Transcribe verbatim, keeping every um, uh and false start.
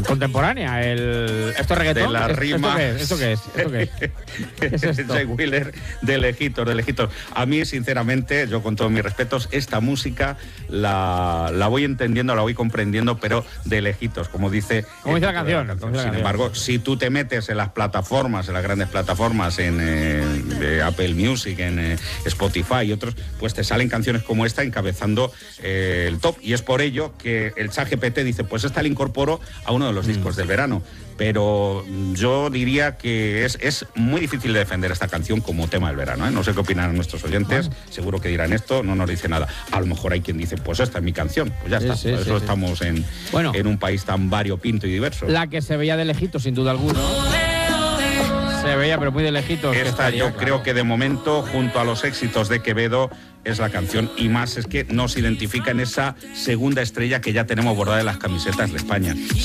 contemporánea. El, ¿Esto es reggaetón? De la rima. ¿Esto qué es? ¿Esto qué es? ¿Esto qué es? ¿Qué es esto? Jay Wheeler, de lejitos, de lejitos. A mí, sinceramente, yo con todos mis respetos, esta música la, la voy entendiendo, la voy comprendiendo, pero de lejitos, como dice... Como dice la canción. La Como dice la Sin canción. embargo, si tú te metes en las plataformas, en las grandes plataformas, en eh, de Apple Music, en eh, Spotify y otros, pues te salen canciones como esta encabezando eh, el top. Y es por ello que el ChatGPT dice, pues esta la incorporo a uno de los discos del verano. Pero yo diría que es, es muy difícil de defender esta canción como tema del verano, ¿eh? No sé qué opinan nuestros oyentes, bueno. Seguro que dirán esto, no nos dice nada. A lo mejor hay quien dice, pues esta es mi canción, pues ya sí, está, sí, por eso sí, estamos sí. En, bueno, en un país tan variopinto y diverso. La que se veía de lejitos, sin duda alguna. Se veía, pero muy de lejitos. Esta estaría, yo claro. creo que de momento, junto a los éxitos de Quevedo, es la canción, y más es que nos identifica en esa segunda estrella que ya tenemos bordada en las camisetas de España.